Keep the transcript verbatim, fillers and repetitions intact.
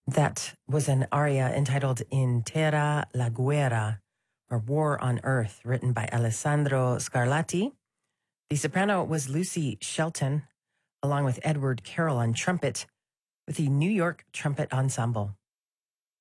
That was an aria entitled In Terra la Guerra, or War on Earth, written by Alessandro Scarlatti. The soprano was Lucy Shelton, along with Edward Carroll on trumpet, with the New York Trumpet Ensemble.